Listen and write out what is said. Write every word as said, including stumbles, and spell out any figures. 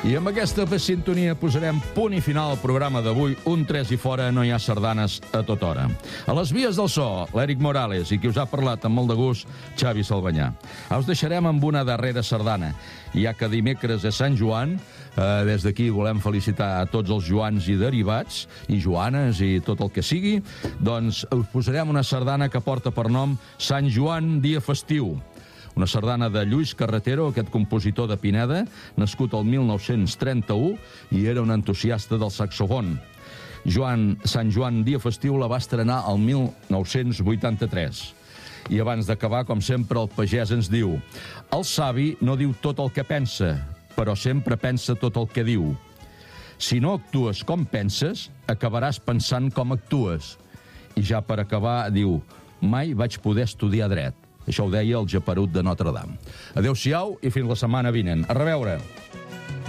I amb aquesta sintonia posarem punt i final al programa d'avui. Un tres i fora, no hi ha sardanes a tota hora. A les vies del so, l'Eric Morales, i qui us ha parlat amb molt de gust, Xavi Salvanyà. Us deixarem amb una darrera sardana. Ja que dimecres és Sant Joan, eh, des d'aquí volem felicitar a tots els Joans i derivats, i Joanes i tot el que sigui, doncs us posarem una sardana que porta per nom Sant Joan, dia festiu. Una sardana de Lluís Carretero, aquest compositor de Pineda, nascut el mil nou-cents trenta-u i era un entusiasta del saxofon. Joan, Sant Joan, dia festiu, la va estrenar el mil nou-cents vuitanta-tres. I abans d'acabar, com sempre, el pagès ens diu: el savi no diu tot el que pensa, però sempre pensa tot el que diu. Si no actues com penses, acabaràs pensant com actues. I ja per acabar, diu: mai vaig poder estudiar dret. Això ho deia el geperut de Notre Dame. Adéu-siau i fins la setmana vinent. A reveure!